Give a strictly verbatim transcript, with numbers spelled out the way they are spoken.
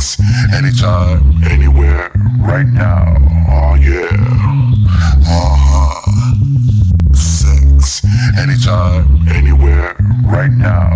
Sex, anytime, anywhere, right now. Oh yeah. Uh-huh. Sex, anytime, anywhere, right now.